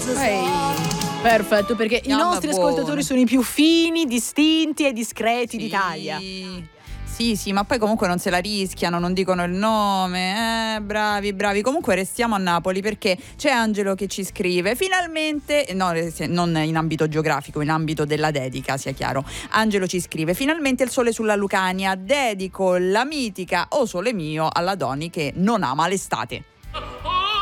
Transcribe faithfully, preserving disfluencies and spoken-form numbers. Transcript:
Ehi, perfetto, perché i Mamma nostri buona. ascoltatori sono i più fini, distinti e discreti Sì. d'Italia. Sì, sì, ma poi comunque non se la rischiano, non dicono il nome. Eh, bravi, bravi. Comunque restiamo a Napoli perché c'è Angelo che ci scrive. Finalmente, no, se- non in ambito geografico, in ambito della dedica, sia chiaro. Angelo ci scrive: finalmente il sole sulla Lucania. Dedico la mitica O Sole Mio alla Doni che non ama l'estate.